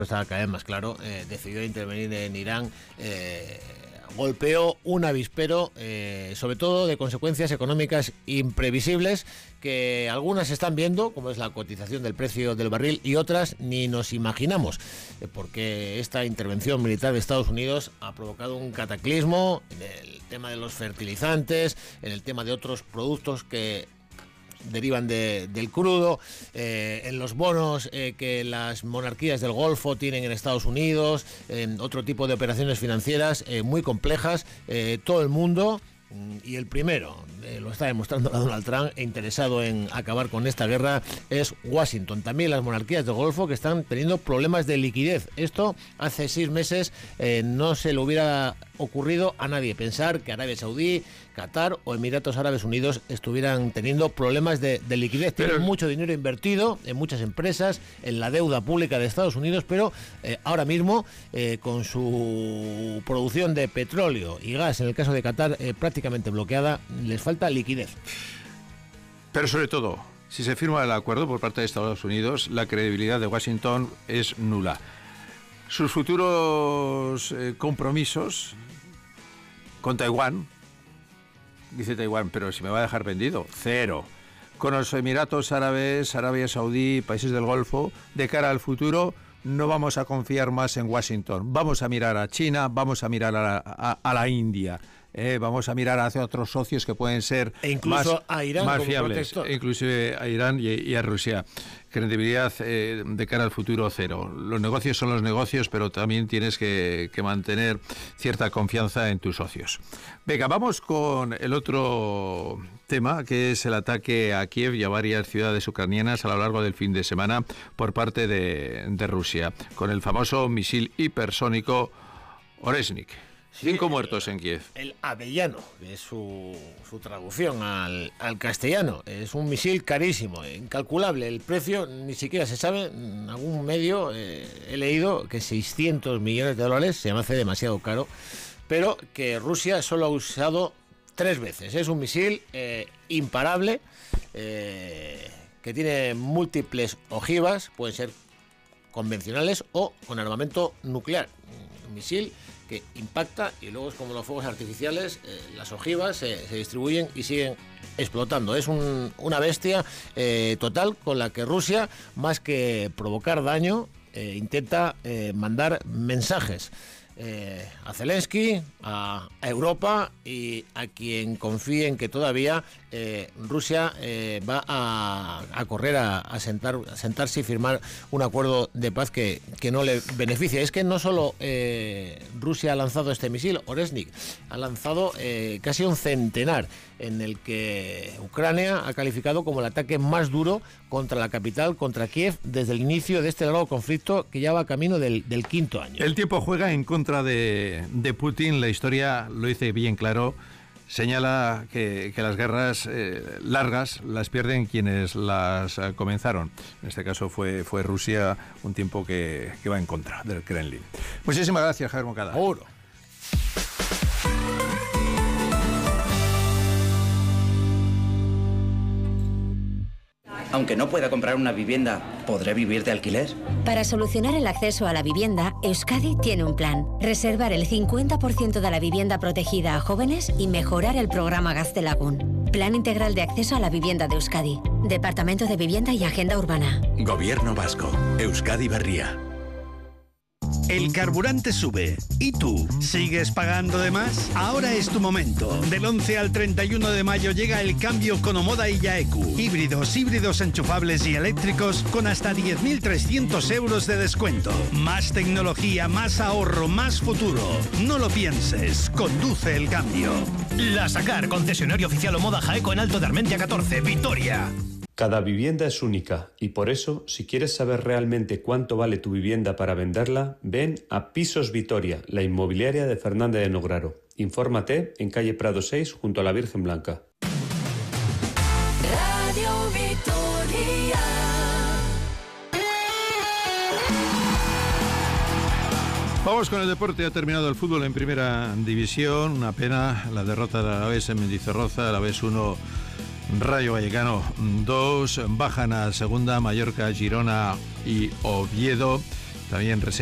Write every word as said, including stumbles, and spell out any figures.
está cada vez más claro, eh, decidió intervenir en Irán, eh, golpeó un avispero, eh, sobre todo de consecuencias económicas imprevisibles, que algunas se están viendo, como es la cotización del precio del barril, y otras ni nos imaginamos, eh, porque esta intervención militar de Estados Unidos ha provocado un cataclismo en el tema de los fertilizantes, en el tema de otros productos que derivan de, del crudo, eh, en los bonos eh, que las monarquías del Golfo tienen en Estados Unidos, en otro tipo de operaciones financieras eh, muy complejas. Eh, todo el mundo, y el primero, eh, lo está demostrando Donald Trump, interesado en acabar con esta guerra, es Washington. También las monarquías del Golfo, que están teniendo problemas de liquidez. Esto hace seis meses eh, no se le hubiera ocurrido a nadie pensar que Arabia Saudí, Qatar o Emiratos Árabes Unidos estuvieran teniendo problemas de, de liquidez. Tienen pero... mucho dinero invertido en muchas empresas, en la deuda pública de Estados Unidos, pero eh, ahora mismo, eh, con su producción de petróleo y gas, en el caso de Qatar, eh, prácticamente bloqueada, les falta liquidez. Pero sobre todo, si se firma el acuerdo por parte de Estados Unidos, la credibilidad de Washington es nula. Sus futuros eh, compromisos con Taiwán, dice Taiwán, pero si me va a dejar vendido, cero. Con los Emiratos Árabes, Arabia Saudí, países del Golfo, de cara al futuro, no vamos a confiar más en Washington. Vamos a mirar a China, vamos a mirar a la, a, a la India. Eh, vamos a mirar hacia otros socios que pueden ser e incluso más, a Irán, más fiables, protector. Inclusive a Irán y, y a Rusia. Credibilidad eh, de cara al futuro cero. Los negocios son los negocios, pero también tienes que, que mantener cierta confianza en tus socios. Venga, vamos con el otro tema, que es el ataque a Kiev y a varias ciudades ucranianas a lo largo del fin de semana por parte de, de Rusia, con el famoso misil hipersónico Oresnik. Cinco sí, muertos en Kiev. El Avellano, que es su, su traducción al, al castellano. Es un misil carísimo, incalculable. El precio ni siquiera se sabe. En algún medio eh, he leído que seiscientos millones de dólares, se me hace demasiado caro, pero que Rusia solo ha usado tres veces. Es un misil eh, imparable, eh, que tiene múltiples ojivas, pueden ser convencionales o con armamento nuclear. Un misil que impacta y luego es como los fuegos artificiales, eh, las ojivas se, se distribuyen y siguen explotando. Es un, una bestia eh, total con la que Rusia, más que provocar daño, eh, intenta eh, mandar mensajes eh, a Zelensky, a, a Europa y a quien confíe en que todavía eh, Rusia eh, va a, a correr a, a, sentar, a sentarse y firmar un acuerdo de paz que, que no le beneficia. Es que no solo eh, Rusia ha lanzado este misil, Oresnik, ha lanzado eh, casi un centenar, en el que Ucrania ha calificado como el ataque más duro contra la capital, contra Kiev, desde el inicio de este largo conflicto que ya va camino del, del quinto año. El tiempo juega en contra de, de Putin. La historia lo dice bien claro. Señala que, que las guerras eh, largas las pierden quienes las eh, comenzaron. En este caso fue, fue Rusia, un tiempo que, que va en contra del Kremlin. Muchísimas gracias, Javier Moncada. Seguro. Aunque no pueda comprar una vivienda, ¿podré vivir de alquiler? Para solucionar el acceso a la vivienda, Euskadi tiene un plan. Reservar el cincuenta por ciento de la vivienda protegida a jóvenes y mejorar el programa Gaztelagun. Plan integral de acceso a la vivienda de Euskadi. Departamento de Vivienda y Agenda Urbana. Gobierno Vasco. Euskadi Berria. El carburante sube. ¿Y tú? ¿Sigues pagando de más? Ahora es tu momento. Del once al treinta y uno de mayo llega el cambio con Omoda y Yaeku. Híbridos, híbridos enchufables y eléctricos con hasta diez mil trescientos euros de descuento. Más tecnología, más ahorro, más futuro. No lo pienses. Conduce el cambio. La Sacar, concesionario oficial Omoda Jaeco en Alto de Armentia catorce, Vitoria. Cada vivienda es única y por eso, si quieres saber realmente cuánto vale tu vivienda para venderla, ven a Pisos Vitoria, la inmobiliaria de Fernández de Nograro. Infórmate en calle Prado seis, junto a la Virgen Blanca. Radio Vitoria. Vamos con el deporte. Ha terminado el fútbol en primera división. Una pena la derrota del Alavés en Mendizorroza. Alavés uno, Rayo Vallecano dos. Bajan a segunda Mallorca, Girona y Oviedo. también